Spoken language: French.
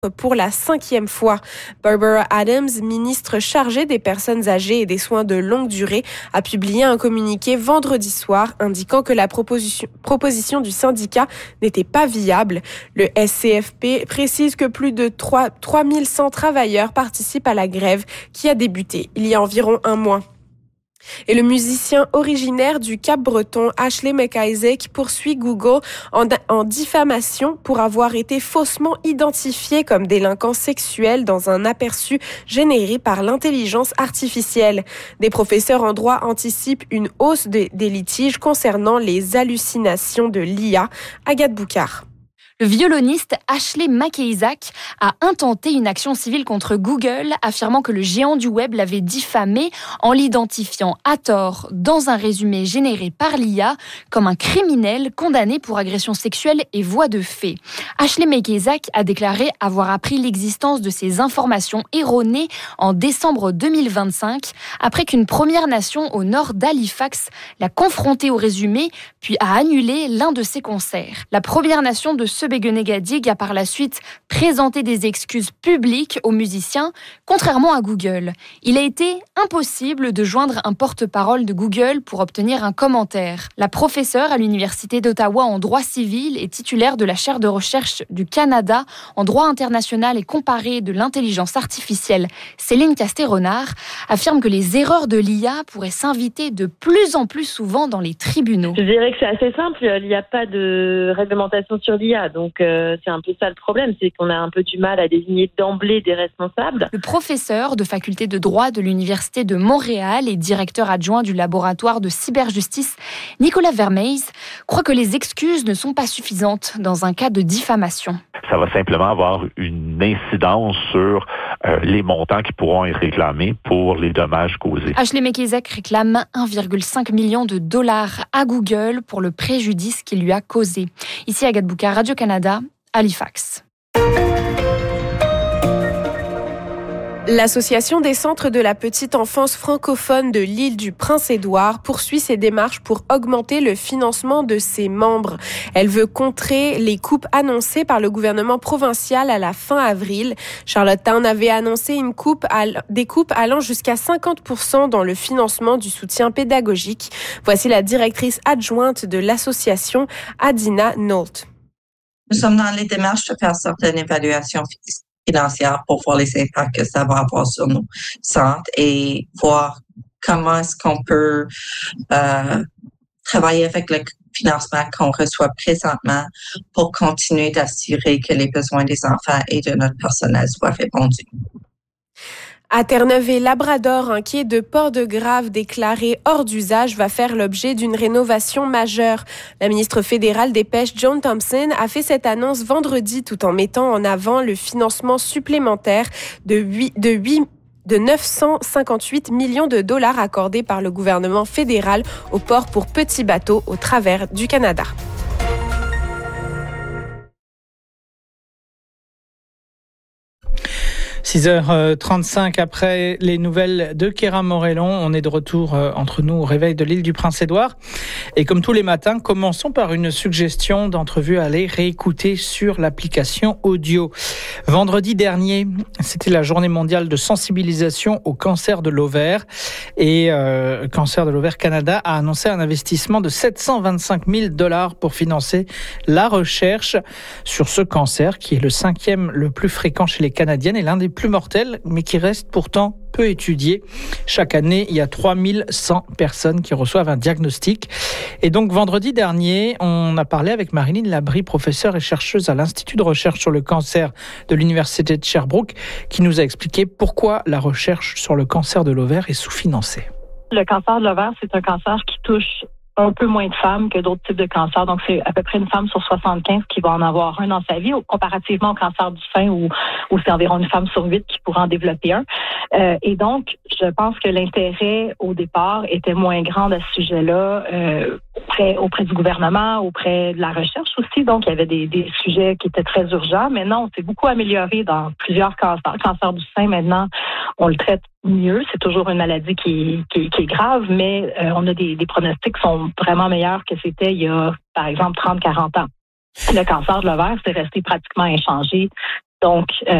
pour la 5e fois. Barbara Adams, ministre chargée des personnes âgées et des soins de longue durée, a publié un communiqué vendredi soir indiquant que la proposition du syndicat n'était pas viable. Le SCFP précise que plus de 3100 travailleurs participent à la grève qui a débuté il y a environ un mois. Et le musicien originaire du Cap-Breton, Ashley McIsaac, poursuit Google en diffamation pour avoir été faussement identifié comme délinquant sexuel dans un aperçu généré par l'intelligence artificielle. Des professeurs en droit anticipent une hausse des litiges concernant les hallucinations de l'IA. Agathe Boucard. Le violoniste Ashley McIsaac a intenté une action civile contre Google, affirmant que le géant du web l'avait diffamé en l'identifiant à tort dans un résumé généré par l'IA comme un criminel condamné pour agression sexuelle et voies de fait. Ashley McIsaac a déclaré avoir appris l'existence de ces informations erronées en décembre 2025, après qu'une Première Nation au nord d'Halifax l'a confronté au résumé, puis a annulé l'un de ses concerts. La Première Nation de Sebegenigadig a par la suite présenté des excuses publiques aux musiciens, contrairement à Google. Il a été impossible de joindre un porte-parole de Google pour obtenir un commentaire. La professeure à l'Université d'Ottawa en droit civil et titulaire de la chaire de recherche du Canada en droit international et comparé de l'intelligence artificielle, Céline Casté-Renard, affirme que les erreurs de l'IA pourraient s'inviter de plus en plus souvent dans les tribunaux. Je dirais que c'est assez simple, il n'y a pas de réglementation sur l'IA. Donc, c'est un peu ça le problème, c'est qu'on a un peu du mal à désigner d'emblée des responsables. Le professeur de faculté de droit de l'Université de Montréal et directeur adjoint du laboratoire de cyberjustice, Nicolas Vermeys, croit que les excuses ne sont pas suffisantes dans un cas de diffamation. Ça va simplement avoir une incidence sur les montants qui pourront être réclamés pour les dommages causés. Ashley McIsaac réclame 1,5 million de dollars à Google pour le préjudice qu'il lui a causé. Ici Agathe Boucard, Radio-Canada, Halifax. L'Association des centres de la petite enfance francophone de l'île du Prince-Édouard poursuit ses démarches pour augmenter le financement de ses membres. Elle veut contrer les coupes annoncées par le gouvernement provincial à la fin avril. Charlottetown avait annoncé des coupes allant jusqu'à 50% dans le financement du soutien pédagogique. Voici la directrice adjointe de l'association, Adina Nolt. Nous sommes dans les démarches de faire certaines évaluations financière pour voir les impacts que ça va avoir sur nos centres et voir comment est-ce qu'on peut travailler avec le financement qu'on reçoit présentement pour continuer d'assurer que les besoins des enfants et de notre personnel soient répondus. À Terre-Neuve et Labrador, un quai de Port-de-Grave déclaré hors d'usage va faire l'objet d'une rénovation majeure. La ministre fédérale des Pêches, Joan Thompson, a fait cette annonce vendredi tout en mettant en avant le financement supplémentaire de 958 millions de dollars accordés par le gouvernement fédéral au port pour petits bateaux au travers du Canada. « 6h35 après les nouvelles de Kéra Morellon. On est de retour entre nous au réveil de l'île du Prince-Édouard. Et comme tous les matins, commençons par une suggestion d'entrevue à aller réécouter sur l'application audio. Vendredi dernier, c'était la journée mondiale de sensibilisation au cancer de l'ovaire. Et Cancer de l'ovaire Canada a annoncé un investissement de 725 000 $ pour financer la recherche sur ce cancer qui est le 5e le plus fréquent chez les Canadiennes et l'un des plus mortels, mais qui reste pourtant peu étudié. Chaque année, il y a 3100 personnes qui reçoivent un diagnostic. Et donc, vendredi dernier, on a parlé avec Marilyn Labrie, professeure et chercheuse à l'Institut de recherche sur le cancer de l'Université de Sherbrooke, qui nous a expliqué pourquoi la recherche sur le cancer de l'ovaire est sous-financée. Le cancer de l'ovaire, c'est un cancer qui touche un peu moins de femmes que d'autres types de cancers. Donc, c'est à peu près une femme sur 75 qui va en avoir un dans sa vie, comparativement au cancer du sein où c'est environ une femme sur 8 qui pourra en développer un. Et donc, je pense que l'intérêt, au départ, était moins grand à ce sujet-là auprès du gouvernement, auprès de la recherche aussi. Donc, il y avait des sujets qui étaient très urgents. Mais non, c'est beaucoup amélioré dans plusieurs cancers. Le cancer du sein, maintenant, on le traite mieux. C'est toujours une maladie qui est grave, mais on a des pronostics qui sont vraiment meilleurs que c'était il y a, par exemple, 30-40 ans. Le cancer de l'ovaire, c'est resté pratiquement inchangé Donc,